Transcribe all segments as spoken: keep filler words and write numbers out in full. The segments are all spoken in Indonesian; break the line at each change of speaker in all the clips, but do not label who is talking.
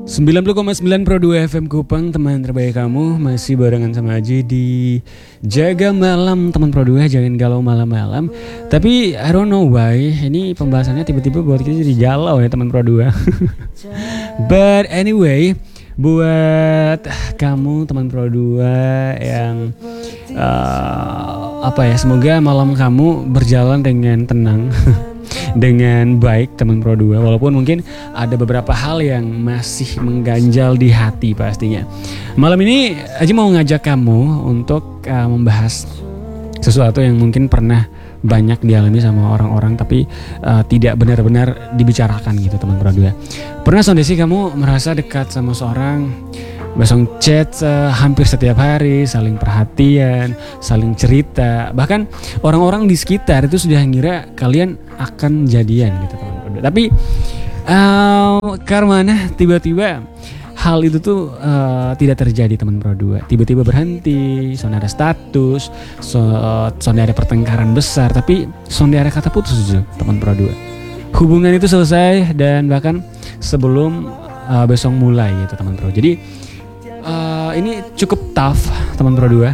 sembilan puluh koma sembilan Pro dua F M Kupang, teman terbaik kamu. Masih barengan sama Aji di Jaga Malam, teman Pro dua. Jangan galau malam-malam. Tapi I don't know why ini pembahasannya tiba-tiba buat kita jadi galau ya, teman Pro dua. But anyway, buat kamu teman Pro dua yang uh, apa ya, semoga malam kamu berjalan dengan tenang. Dengan baik teman Pro dua, walaupun mungkin ada beberapa hal yang masih mengganjal di hati pastinya. Malam ini Aji mau ngajak kamu untuk uh, membahas sesuatu yang mungkin pernah banyak dialami sama orang-orang tapi uh, tidak benar-benar dibicarakan gitu teman Pro dua. Pernah sonde sih kamu merasa dekat sama seorang, besong chat uh, hampir setiap hari, saling perhatian, saling cerita. Bahkan orang-orang di sekitar itu sudah ngira kalian akan jadian gitu teman-teman. Tapi uh, karena tiba-tiba hal itu tuh uh, tidak terjadi teman Pro dua. Tiba-tiba berhenti, sonde ada status, so, sonde ada pertengkaran besar, tapi sonde ada kata putus aja teman Pro dua. Hubungan itu selesai dan bahkan sebelum uh, besok mulai gitu teman Pro. Jadi uh, ini cukup tough teman Pro dua.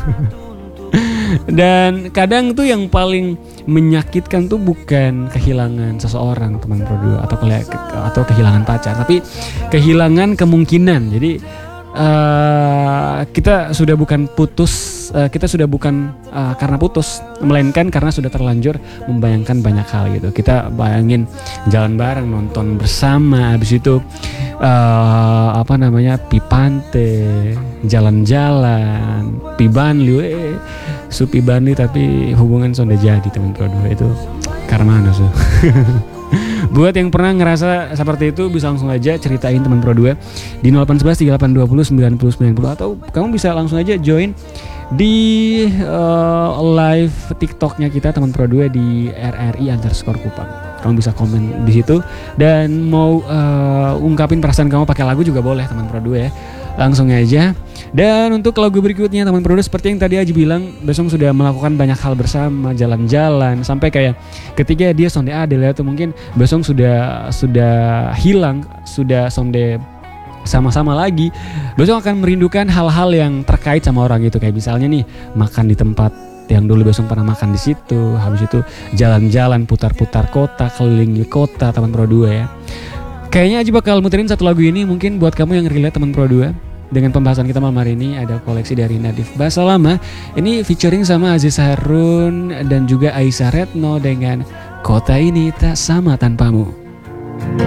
Dan kadang tuh yang paling menyakitkan tuh bukan kehilangan seseorang teman Pro dua atau atau kehilangan pacar, tapi kehilangan kemungkinan. Jadi uh, kita sudah bukan putus, uh, kita sudah bukan uh, karena putus, melainkan karena sudah terlanjur membayangkan banyak hal gitu. Kita bayangin jalan bareng, nonton bersama, habis itu uh, apa namanya, pi pantai, jalan-jalan, pi Banli, eh, supi Banli, tapi hubungan sudah jadi teman Pro dua. Itu karena mana sih? Buat yang pernah ngerasa seperti itu bisa langsung aja ceritain teman Pro dua di nol delapan satu satu tiga delapan dua nol sembilan nol sembilan nol, atau kamu bisa langsung aja join di uh, live TikToknya kita teman Pro dua di R R I underscore Kupang. Kamu bisa komen di situ dan mau uh, ungkapin perasaan kamu pakai lagu juga boleh teman Pro dua ya. Langsung aja. Dan untuk lagu berikutnya teman Pro dua, seperti yang tadi Aji bilang, besok sudah melakukan banyak hal bersama, jalan-jalan, sampai kayak ketika dia sonde adel ya, atau mungkin besok sudah sudah hilang, sudah sonde sama-sama lagi, besok akan merindukan hal-hal yang terkait sama orang itu. Kayak misalnya nih, makan di tempat yang dulu besok pernah makan di situ, habis itu jalan-jalan putar-putar kota, keliling kota teman Pro dua ya. Kayaknya Aji bakal muterin satu lagu ini mungkin buat kamu yang relate teman Pro dua. Dengan pembahasan kita malam hari ini ada koleksi dari Nadif Bahasa Lama. Ini featuring sama Aziz Harun dan juga Aisyah Retno dengan Kota Ini Tak Sama Tanpamu.